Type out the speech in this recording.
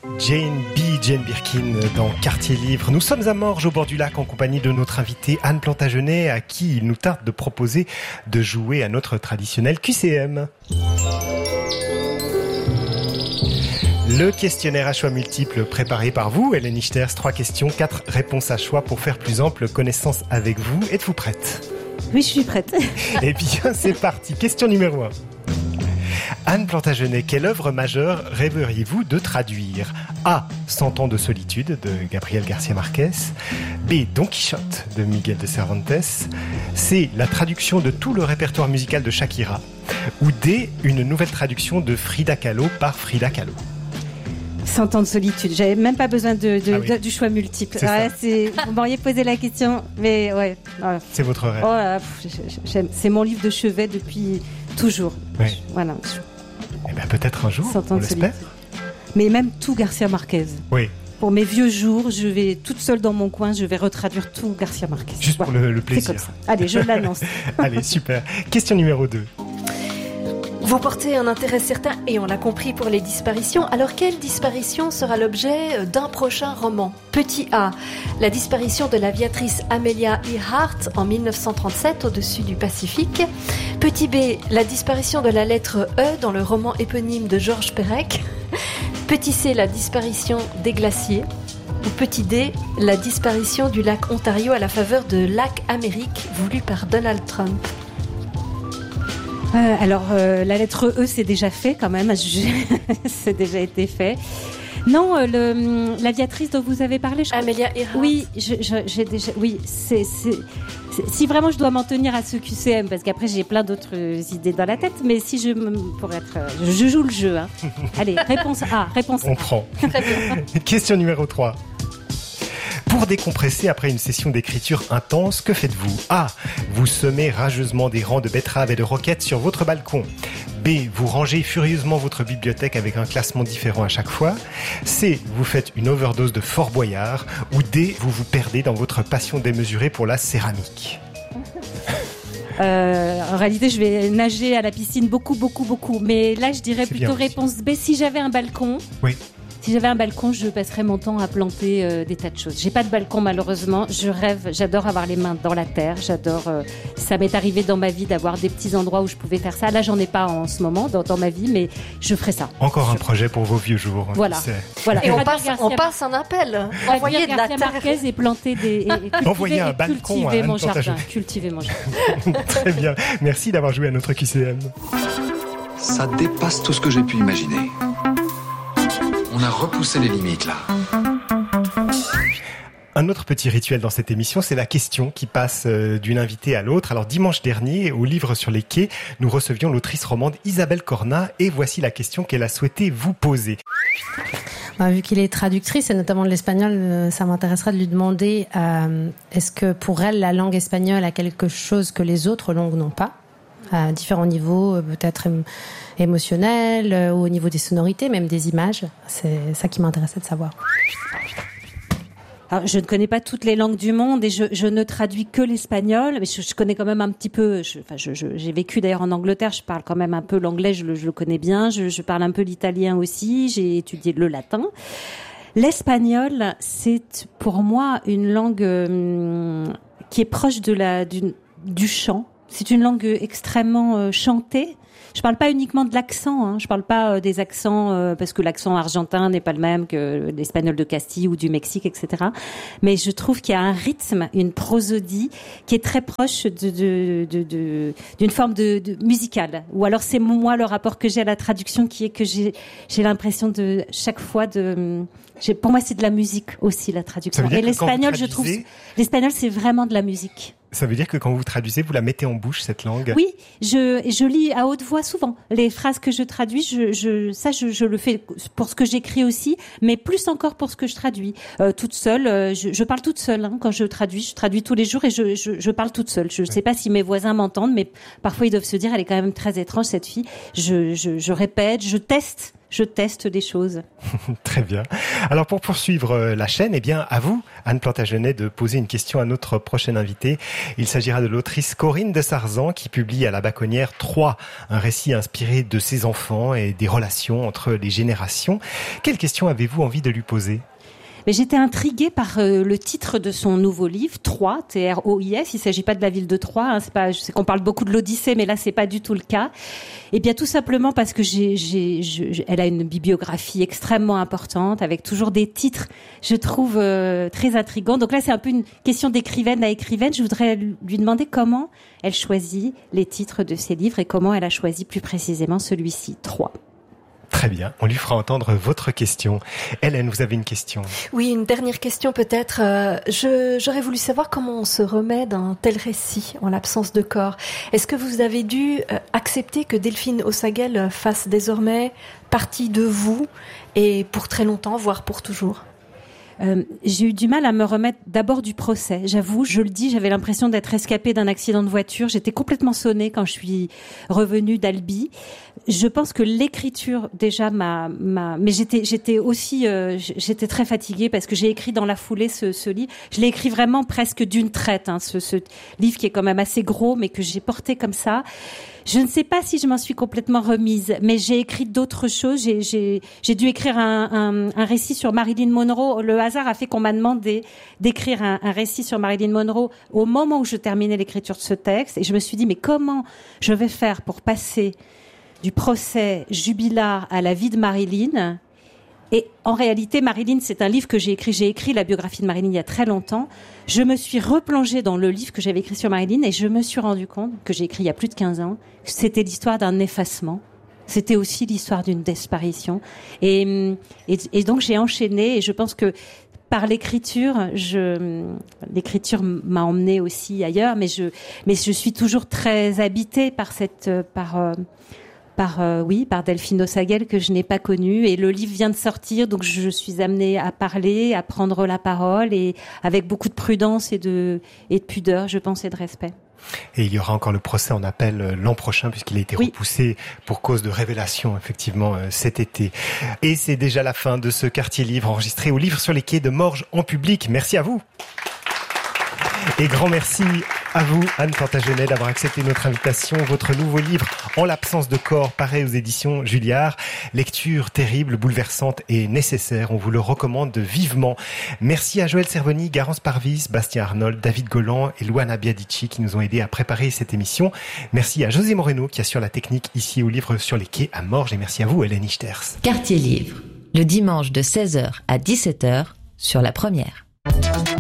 Jane Birkin dans Quartier Livre. Nous sommes à Morges au bord du lac en compagnie de notre invitée Anne Plantagenet à qui il nous tarde de proposer de jouer à notre traditionnel QCM. Le questionnaire à choix multiples préparé par vous, Hélène Ichters. 3 questions, 4 réponses à choix pour faire plus ample connaissance avec vous. Êtes-vous prête ? Oui, je suis prête. Eh bien, c'est parti. Question numéro 1. Anne Plantagenet, quelle œuvre majeure rêveriez-vous de traduire ? A. 100 ans de solitude de Gabriel García Márquez. B. Don Quichotte de Miguel de Cervantes. C. La traduction de tout le répertoire musical de Shakira. Ou D. Une nouvelle traduction de Frida Kahlo par Frida Kahlo. 100 ans de solitude. J'avais même pas besoin du choix multiple. Vous m'auriez posé la question, mais ouais. Voilà. C'est votre rêve. Oh là, j'aime. C'est mon livre de chevet depuis toujours. Oui. Voilà. Eh bien, peut-être un jour, 100 ans on de l'espère. solitude. Mais même tout García Márquez. Oui. Pour mes vieux jours, je vais toute seule dans mon coin, je vais retraduire tout García Márquez. Juste pour le plaisir. C'est comme ça. Allez, je l'annonce. Allez, super. Question numéro 2. Vous portez un intérêt certain, et on l'a compris, pour les disparitions. Alors, quelle disparition sera l'objet d'un prochain roman ? Petit A, la disparition de l'aviatrice Amelia Earhart en 1937 au-dessus du Pacifique. Petit B, la disparition de la lettre E dans le roman éponyme de Georges Perec. Petit C, la disparition des glaciers. Ou petit D, la disparition du lac Ontario à la faveur de Lac Amérique voulu par Donald Trump. La lettre E, c'est déjà fait quand même. C'est déjà été fait. Non, l'aviatrice dont vous avez parlé, Amelia Earhart. Oui, j'ai déjà. Oui, c'est. Si vraiment je dois m'en tenir à ce QCM, parce qu'après j'ai plein d'autres idées dans la tête, mais si je joue le jeu. Hein. Allez, réponse A. On prend. Question numéro 3. Pour décompresser après une session d'écriture intense, que faites-vous ? A. Vous semez rageusement des rangs de betteraves et de roquettes sur votre balcon. B. Vous rangez furieusement votre bibliothèque avec un classement différent à chaque fois. C. Vous faites une overdose de Fort Boyard. Ou D. Vous vous perdez dans votre passion démesurée pour la céramique. En réalité, je vais nager à la piscine beaucoup. Mais là, je dirais plutôt réponse B. Si j'avais un balcon... Oui. Si j'avais un balcon, je passerais mon temps à planter des tas de choses. J'ai pas de balcon malheureusement. Je rêve, j'adore avoir les mains dans la terre. J'adore. Ça m'est arrivé dans ma vie d'avoir des petits endroits où je pouvais faire ça. Là, j'en ai pas en ce moment dans ma vie, mais je ferai ça. Encore un projet pour vos vieux jours. Voilà. Et on passe un appel. Envoyer de la terre. Marquez et planter des. Envoyer un balcon à Anne Plantagenet. Cultiver mon jardin. Très bien. Merci d'avoir joué à notre QCM. Ça dépasse tout ce que j'ai pu imaginer. On a repoussé les limites, là. Un autre petit rituel dans cette émission, c'est la question qui passe d'une invitée à l'autre. Alors, dimanche dernier, au Livre sur les quais, nous recevions l'autrice romande Isabelle Cornat et voici la question qu'elle a souhaité vous poser. Vu qu'il est traductrice, et notamment de l'espagnol, ça m'intéressera de lui demander est-ce que pour elle, la langue espagnole a quelque chose que les autres langues n'ont pas ? À différents niveaux, peut-être émotionnels, ou au niveau des sonorités, même des images. C'est ça qui m'intéressait de savoir. Alors, je ne connais pas toutes les langues du monde et je ne traduis que l'espagnol, mais je connais quand même un petit peu. J'ai vécu d'ailleurs en Angleterre, je parle quand même un peu l'anglais, je le connais bien. Je parle un peu l'italien aussi, j'ai étudié le latin. L'espagnol, c'est pour moi une langue qui est proche du chant. C'est une langue extrêmement chantée. Je parle pas uniquement de l'accent, hein. Je parle pas des accents parce que l'accent argentin n'est pas le même que l'espagnol de Castille ou du Mexique, etc. Mais je trouve qu'il y a un rythme, une prosodie qui est très proche d'une forme de musicale. Ou alors c'est moi le rapport que j'ai à la traduction qui est que j'ai l'impression de chaque fois pour moi c'est de la musique aussi la traduction. Et l'espagnol, je trouve, l'espagnol c'est vraiment de la musique. Ça veut dire que quand vous traduisez, vous la mettez en bouche, cette langue ? Oui, je lis à haute voix souvent. Les phrases que je traduis, je le fais pour ce que j'écris aussi, mais plus encore pour ce que je traduis. Toute seule, je parle toute seule hein, quand je traduis tous les jours et je parle toute seule. Je ne sais pas si mes voisins m'entendent, mais parfois ils doivent se dire, elle est quand même très étrange cette fille. Je répète, je teste. je teste des choses. Très bien. Alors pour poursuivre la chaîne, eh bien à vous, Anne Plantagenet, de poser une question à notre prochaine invitée. Il s'agira de l'autrice Corinne de Sarzan qui publie à La Bacconnière 3, un récit inspiré de ses enfants et des relations entre les générations. Quelle question avez-vous envie de lui poser ? Mais j'étais intriguée par le titre de son nouveau livre, Troyes, T-R-O-I-S. Il ne s'agit pas de la ville de Troyes. Hein, c'est pas, je sais qu'on parle beaucoup de l'Odyssée, mais là, c'est pas du tout le cas. Eh bien, tout simplement parce que elle a une bibliographie extrêmement importante, avec toujours des titres, je trouve, très intrigants. Donc là, c'est un peu une question d'écrivaine à écrivaine. Je voudrais lui demander comment elle choisit les titres de ses livres et comment elle a choisi plus précisément celui-ci, Troyes. Très bien, on lui fera entendre votre question. Hélène, vous avez une question ? Oui, une dernière question peut-être. J'aurais voulu savoir comment on se remet d'un tel récit en l'absence de corps. Est-ce que vous avez dû accepter que Delphine Ossagel fasse désormais partie de vous et pour très longtemps, voire pour toujours ? J'ai eu du mal à me remettre d'abord du procès. J'avoue, je le dis, j'avais l'impression d'être rescapée d'un accident de voiture. J'étais complètement sonnée quand je suis revenue d'Albi. Je pense que l'écriture déjà mais j'étais aussi, j'étais très fatiguée parce que j'ai écrit dans la foulée ce livre. Je l'ai écrit vraiment presque d'une traite, hein, ce livre qui est quand même assez gros, mais que j'ai porté comme ça. Je ne sais pas si je m'en suis complètement remise, mais j'ai écrit d'autres choses. J'ai dû écrire un récit sur Marilyn Monroe. Le hasard a fait qu'on m'a demandé d'écrire un récit sur Marilyn Monroe au moment où je terminais l'écriture de ce texte. Et je me suis dit, mais comment je vais faire pour passer du procès jubilat à la vie de Marilyn ? Et en réalité, Marilyn, c'est un livre que j'ai écrit. J'ai écrit la biographie de Marilyn il y a très longtemps. Je me suis replongée dans le livre que j'avais écrit sur Marilyn et je me suis rendu compte, que j'ai écrit il y a plus de 15 ans, que c'était l'histoire d'un effacement. C'était aussi l'histoire d'une disparition. Et donc j'ai enchaîné et je pense que par l'écriture, l'écriture m'a emmenée aussi ailleurs, mais je suis toujours très habitée par par Delphine Ossagel que je n'ai pas connue, et le livre vient de sortir, donc je suis amenée à parler, à prendre la parole, et avec beaucoup de prudence et de pudeur, je pense, et de respect. Et il y aura encore le procès en appel l'an prochain puisqu'il a été repoussé pour cause de révélation, effectivement, cet été. Et c'est déjà la fin de ce quartier livre enregistré au Livre sur les quais de Morges en public. Merci à vous. Et grand merci à vous, Anne Plantagenet, d'avoir accepté notre invitation. Votre nouveau livre, En l'absence de corps, paraît aux éditions Julliard. Lecture terrible, bouleversante et nécessaire. On vous le recommande vivement. Merci à Joël Cervoni, Garance Parvis, Bastien Arnold, David Golan et Luana Biadici qui nous ont aidés à préparer cette émission. Merci à José Moreno qui assure la technique ici au Livre sur les quais à Morges. Et merci à vous, Hélène Ichters. Quartier Livre, le dimanche de 16h à 17h sur La Première.